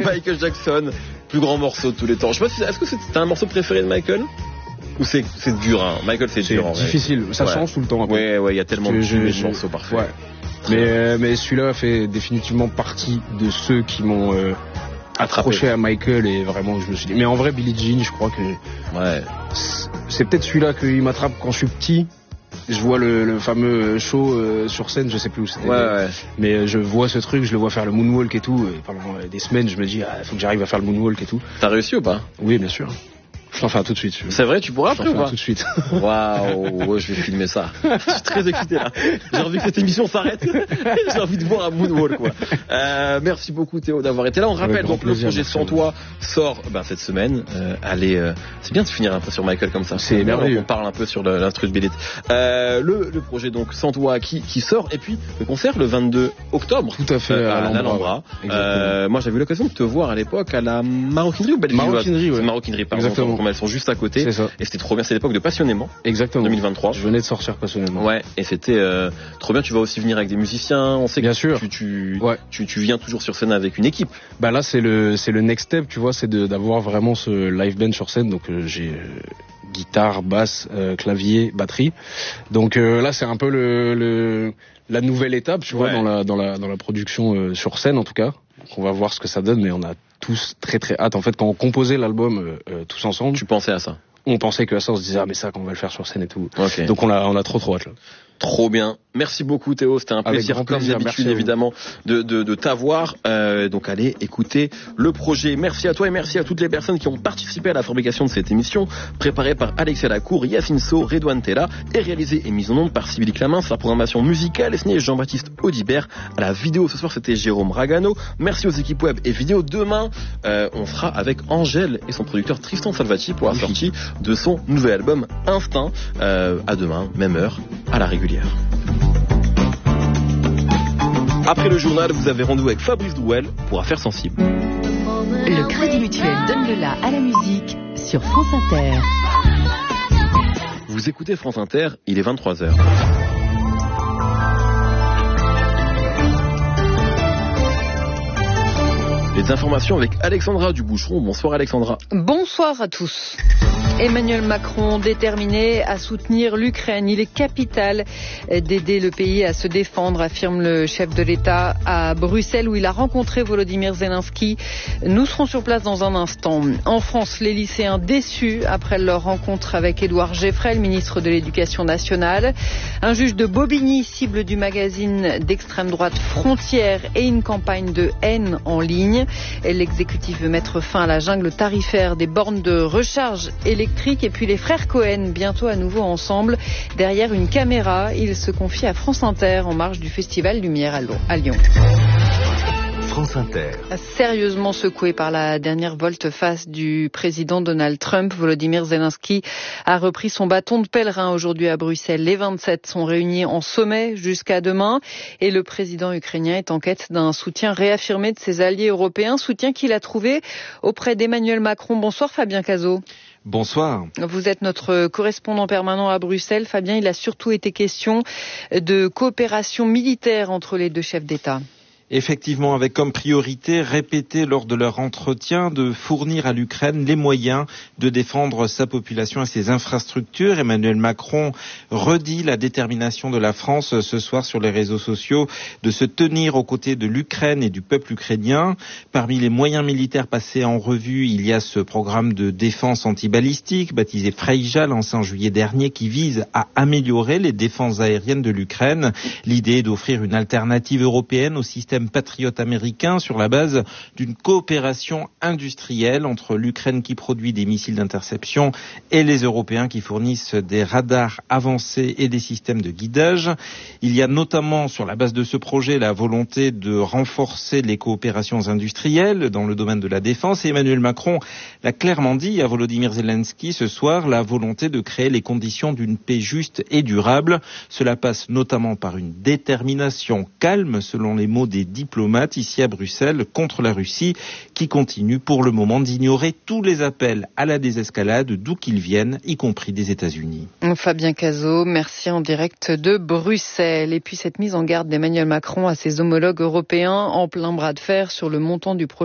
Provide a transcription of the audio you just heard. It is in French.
Michael Jackson, plus grand morceau de tous les temps. Je sais pas si, est-ce que c'était un morceau préféré de Michael? Ou c'est dur, hein. Michael, c'est dur. C'est difficile, ça change tout le temps. Ouais, il y a tellement de morceaux parfaits. Ouais. Mais celui-là fait définitivement partie de ceux qui m'ont accroché à Michael, et vraiment je me suis dit. Mais en vrai, Billie Jean, je crois que c'est peut-être celui-là qu'il m'attrape quand je suis petit. Je vois le fameux show sur scène, je sais plus où c'était. Mais je vois ce truc, je le vois faire le moonwalk et tout. Et pendant des semaines, je me dis, faut que j'arrive à faire le moonwalk et tout. T'as réussi ou pas? Oui, bien sûr. Je t'en fais tout de suite. C'est vrai, tu pourras après ou pas? Tout de suite. Waouh, je vais filmer ça. Je suis très excité là. J'ai envie que cette émission s'arrête. J'ai envie de voir un moonwalk, quoi. Merci beaucoup Théo d'avoir été là. On rappelle donc le projet Sans Toi sort cette semaine. C'est bien de finir un peu sur Michael comme ça. C'est merveilleux. On parle un peu sur l'instru de Billy. Le projet donc Sans Toi qui sort, et puis le concert le 22 octobre. Tout à fait, à l'Alhambra. Moi j'avais eu l'occasion de te voir à l'époque à la Maroquinerie ou Belleville. Maroquinerie, pardon. Exactement. Elles sont juste à côté. C'est ça. Et c'était trop bien. C'est l'époque de Passionnément. Exactement. 2023. Je venais de sortir Passionnément. Ouais. Et c'était trop bien. Tu vas aussi venir avec des musiciens. On sait bien que sûr. Tu viens toujours sur scène avec une équipe. Bah là c'est le next step, tu vois, c'est d'avoir vraiment ce live band sur scène. Donc j'ai guitare, basse, clavier, batterie. Donc là c'est un peu la nouvelle étape, tu vois, dans la production sur scène en tout cas. Donc on va voir ce que ça donne, mais on a tous très très hâte. En fait, quand on composait l'album tous ensemble, tu pensais à ça? On pensait que à ça, on se disait mais ça, qu'on va le faire sur scène et tout. Okay. Donc on a trop hâte là. Trop bien. Merci beaucoup Théo, c'était un plaisir comme d'habitude évidemment de t'avoir. Donc allez écouter le projet. Merci à toi et merci à toutes les personnes qui ont participé à la fabrication de cette émission, préparée par Alexia Lacour, Yacine So, Redouane Tella, et réalisée et mise en onde par Sybille Clamins. La programmation musicale est signée Jean-Baptiste Audibert. À la vidéo ce soir c'était Jérôme Ragano. Merci aux équipes web et vidéo. Demain on sera avec Angèle et son producteur Tristan Salvati pour la sortie de son nouvel album Instinct. À demain, même heure, à la régulière. Après le journal, vous avez rendez-vous avec Fabrice Drouel pour Affaires sensibles. Le Crédit Mutuel donne le la à la musique sur France Inter. Vous écoutez France Inter, il est 23h. Les informations avec Alexandra Duboucheron. Bonsoir Alexandra. Bonsoir à tous. Emmanuel Macron déterminé à soutenir l'Ukraine. Il est capital d'aider le pays à se défendre, affirme le chef de l'État à Bruxelles où il a rencontré Volodymyr Zelensky. Nous serons sur place dans un instant. En France, les lycéens déçus après leur rencontre avec Édouard Geffrel, ministre de l'Éducation nationale. Un juge de Bobigny cible du magazine d'extrême droite Frontières et une campagne de haine en ligne. L'exécutif veut mettre fin à la jungle tarifaire des bornes de recharge électrique. Et puis les frères Cohen, bientôt à nouveau ensemble, derrière une caméra. Ils se confient à France Inter en marge du Festival Lumière à Lyon. France Inter. Sérieusement secoué par la dernière volte-face du président Donald Trump, Volodymyr Zelensky a repris son bâton de pèlerin aujourd'hui à Bruxelles. Les 27 sont réunis en sommet jusqu'à demain et le président ukrainien est en quête d'un soutien réaffirmé de ses alliés européens, soutien qu'il a trouvé auprès d'Emmanuel Macron. Bonsoir Fabien Cazot. Bonsoir. Vous êtes notre correspondant permanent à Bruxelles. Fabien, il a surtout été question de coopération militaire entre les deux chefs d'État. Effectivement, avec comme priorité répétée lors de leur entretien de fournir à l'Ukraine les moyens de défendre sa population et ses infrastructures. Emmanuel Macron redit la détermination de la France ce soir sur les réseaux sociaux de se tenir aux côtés de l'Ukraine et du peuple ukrainien. Parmi les moyens militaires passés en revue, il y a ce programme de défense antibalistique baptisé Freija, lancé en juillet dernier, qui vise à améliorer les défenses aériennes de l'Ukraine. L'idée est d'offrir une alternative européenne au système patriote américain sur la base d'une coopération industrielle entre l'Ukraine qui produit des missiles d'interception et les Européens qui fournissent des radars avancés et des systèmes de guidage. Il y a notamment sur la base de ce projet la volonté de renforcer les coopérations industrielles dans le domaine de la défense et Emmanuel Macron l'a clairement dit à Volodymyr Zelensky ce soir, la volonté de créer les conditions d'une paix juste et durable. Cela passe notamment par une détermination calme selon les mots des diplomates ici à Bruxelles contre la Russie qui continue pour le moment d'ignorer tous les appels à la désescalade d'où qu'ils viennent, y compris des États-Unis. Fabien Cazot, merci en direct de Bruxelles. Et puis cette mise en garde d'Emmanuel Macron à ses homologues européens en plein bras de fer sur le montant du projet